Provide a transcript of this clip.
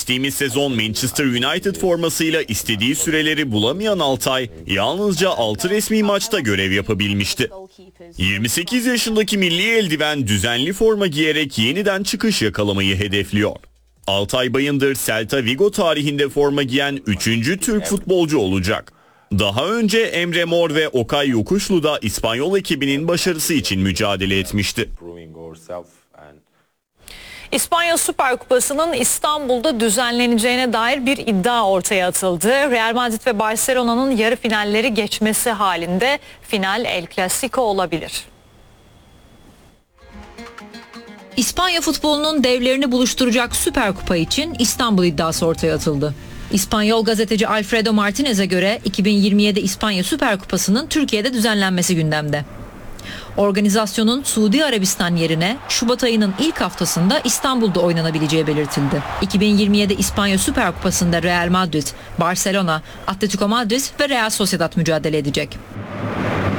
Geçtiğimiz sezon Manchester United formasıyla istediği süreleri bulamayan Altay yalnızca 6 resmi maçta görev yapabilmişti. 28 yaşındaki milli eldiven düzenli forma giyerek yeniden çıkış yakalamayı hedefliyor. Altay Bayındır, Celta Vigo tarihinde forma giyen 3. Türk futbolcu olacak. Daha önce Emre Mor ve Okay Yokuşlu da İspanyol ekibinin başarısı için mücadele etmişti. İspanya Süper Kupası'nın İstanbul'da düzenleneceğine dair bir iddia ortaya atıldı. Real Madrid ve Barcelona'nın yarı finalleri geçmesi halinde final El Clasico olabilir. İspanya futbolunun devlerini buluşturacak Süper Kupa için İstanbul iddiası ortaya atıldı. İspanyol gazeteci Alfredo Martinez'e göre 2027 İspanya Süper Kupası'nın Türkiye'de düzenlenmesi gündemde. Organizasyonun Suudi Arabistan yerine Şubat ayının ilk haftasında İstanbul'da oynanabileceği belirtildi. 2027 İspanya Süper Kupası'nda Real Madrid, Barcelona, Atletico Madrid ve Real Sociedad mücadele edecek.